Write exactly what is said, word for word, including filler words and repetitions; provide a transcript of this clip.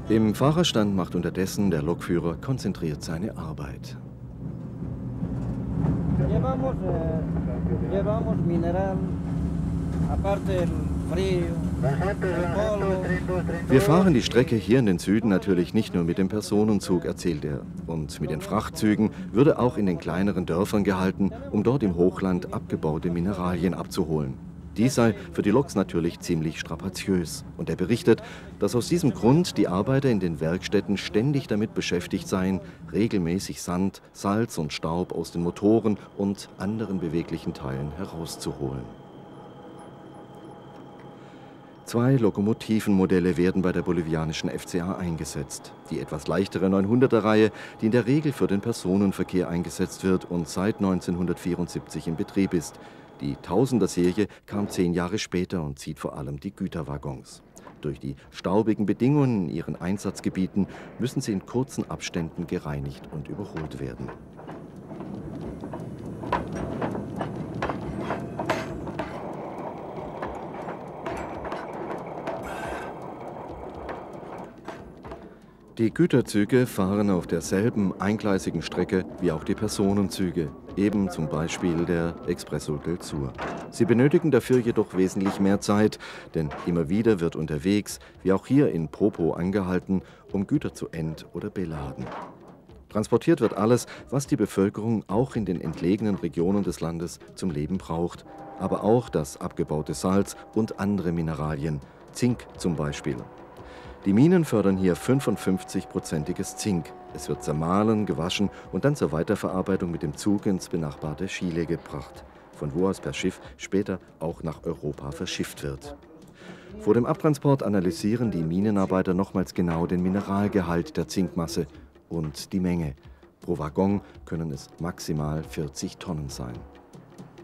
Im Fahrerstand macht unterdessen der Lokführer konzentriert seine Arbeit. Llevamos, eh, llevamos mineral, aparte el frío, el polvo. Wir fahren die Strecke hier in den Süden natürlich nicht nur mit dem Personenzug, erzählt er. Und mit den Frachtzügen würde auch in den kleineren Dörfern gehalten, um dort im Hochland abgebaute Mineralien abzuholen. Dies sei für die Loks natürlich ziemlich strapaziös. Und er berichtet, dass aus diesem Grund die Arbeiter in den Werkstätten ständig damit beschäftigt seien, regelmäßig Sand, Salz und Staub aus den Motoren und anderen beweglichen Teilen herauszuholen. Zwei Lokomotivenmodelle werden bei der bolivianischen F C A eingesetzt. Die etwas leichtere neunhunderter-Reihe, die in der Regel für den Personenverkehr eingesetzt wird und seit neunzehnhundertvierundsiebzig in Betrieb ist. Die Tausender-Serie kam zehn Jahre später und zieht vor allem die Güterwaggons. Durch die staubigen Bedingungen in ihren Einsatzgebieten müssen sie in kurzen Abständen gereinigt und überholt werden. Die Güterzüge fahren auf derselben eingleisigen Strecke wie auch die Personenzüge, eben zum Beispiel der Expresso del Sur. Sie benötigen dafür jedoch wesentlich mehr Zeit, denn immer wieder wird unterwegs, wie auch hier in Popo, angehalten, um Güter zu ent- oder beladen. Transportiert wird alles, was die Bevölkerung auch in den entlegenen Regionen des Landes zum Leben braucht, aber auch das abgebaute Salz und andere Mineralien, Zink zum Beispiel. Die Minen fördern hier fünfundfünfzig-prozentiges Zink. Es wird zermahlen, gewaschen und dann zur Weiterverarbeitung mit dem Zug ins benachbarte Chile gebracht, von wo aus per Schiff später auch nach Europa verschifft wird. Vor dem Abtransport analysieren die Minenarbeiter nochmals genau den Mineralgehalt der Zinkmasse und die Menge. Pro Waggon können es maximal vierzig Tonnen sein.